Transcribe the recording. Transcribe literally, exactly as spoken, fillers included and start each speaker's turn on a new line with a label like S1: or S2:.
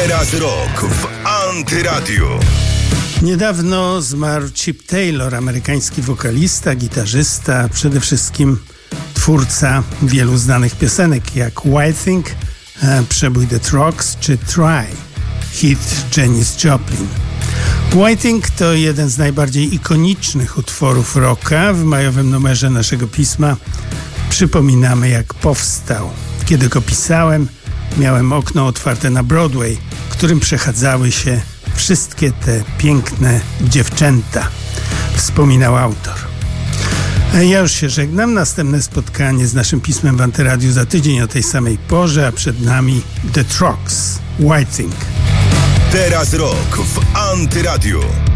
S1: Teraz rok w Antyradiu.
S2: Niedawno zmarł Chip Taylor, amerykański wokalista, gitarzysta, przede wszystkim twórca wielu znanych piosenek jak Wild Thing, przebój The Trucks czy Try, hit Janis Joplin. Wild Thing to jeden z najbardziej ikonicznych utworów rocka. W majowym numerze naszego pisma przypominamy, jak powstał. Kiedy go pisałem, miałem okno otwarte na Broadway, którym przechadzały się wszystkie te piękne dziewczęta, wspominał autor. A ja już się żegnam. Następne spotkanie z naszym pismem w Antyradiu za tydzień o tej samej porze, a przed nami The Trucks, Wild Thing.
S1: Teraz rok w Antyradiu.